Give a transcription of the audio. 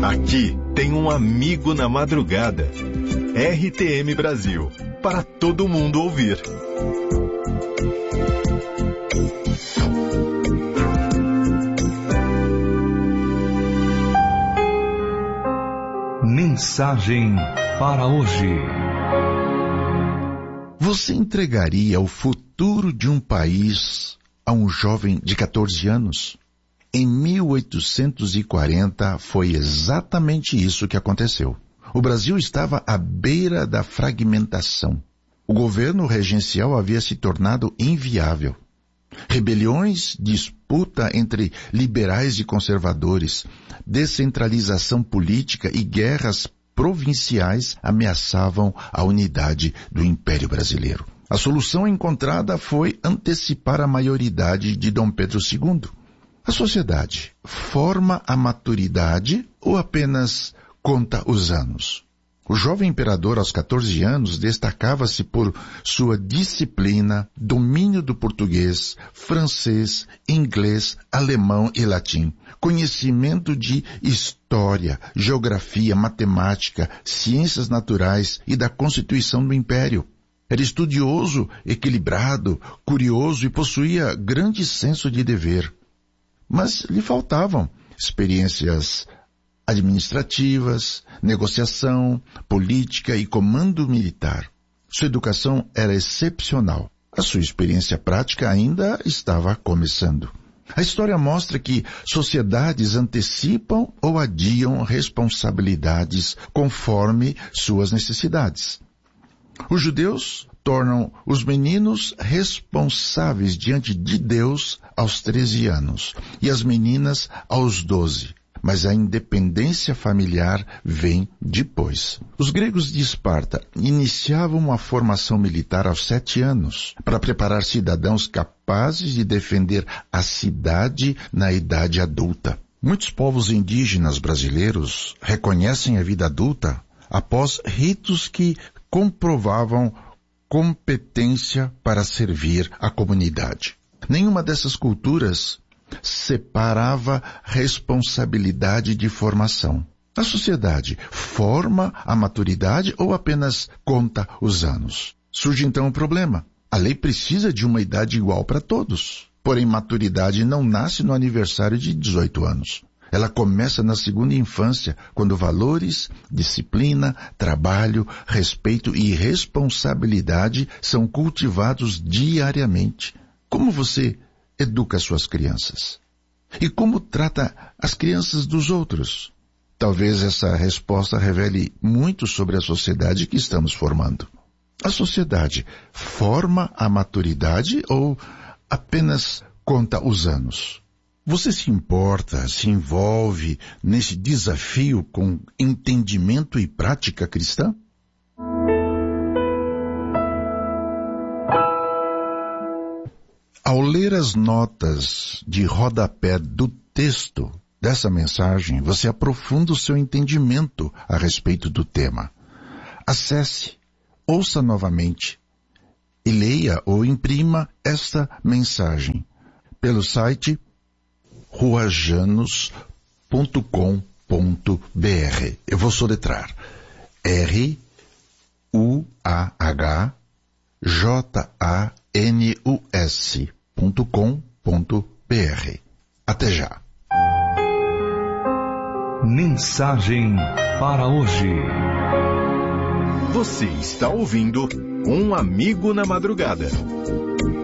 Aqui tem um amigo na madrugada. RTM Brasil, para todo mundo ouvir. Mensagem para hoje. Você entregaria o futuro de um país a um jovem de 14 anos? Em 1840 foi exatamente isso que aconteceu. O Brasil estava à beira da fragmentação. O governo regencial havia se tornado inviável. Rebeliões, disputa entre liberais e conservadores, descentralização política e guerras provinciais ameaçavam a unidade do Império Brasileiro. A solução encontrada foi antecipar a maioridade de Dom Pedro II. A sociedade forma a maturidade ou apenas conta os anos? O jovem imperador, aos 14 anos, destacava-se por sua disciplina, domínio do português, francês, inglês, alemão e latim, conhecimento de história, geografia, matemática, ciências naturais e da Constituição do Império. Era estudioso, equilibrado, curioso e possuía grande senso de dever. Mas lhe faltavam experiências administrativas, negociação, política e comando militar. Sua educação era excepcional. A sua experiência prática ainda estava começando. A história mostra que sociedades antecipam ou adiam responsabilidades conforme suas necessidades. Os judeus tornam os meninos responsáveis diante de Deus aos 13 anos e as meninas aos 12. Mas a independência familiar vem depois. Os gregos de Esparta iniciavam a formação militar aos 7 anos para preparar cidadãos capazes de defender a cidade na idade adulta. Muitos povos indígenas brasileiros reconhecem a vida adulta após ritos que comprovavam competência para servir a comunidade. Nenhuma dessas culturas separava responsabilidade de formação. A sociedade forma a maturidade ou apenas conta os anos? Surge então o problema. A lei precisa de uma idade igual para todos. Porém, maturidade não nasce no aniversário de 18 anos. Ela começa na segunda infância, quando valores, disciplina, trabalho, respeito e responsabilidade são cultivados diariamente. Como você educa suas crianças? E como trata as crianças dos outros? Talvez essa resposta revele muito sobre a sociedade que estamos formando. A sociedade forma a maturidade ou apenas conta os anos? Você se importa, se envolve nesse desafio com entendimento e prática cristã? Ao ler as notas de rodapé do texto dessa mensagem, você aprofunda o seu entendimento a respeito do tema. Acesse, ouça novamente e leia ou imprima esta mensagem pelo site ruajanos.com.br. Eu vou soletrar. ruajanus.com.br. Até já. Mensagem para hoje. Você está ouvindo Um Amigo na Madrugada.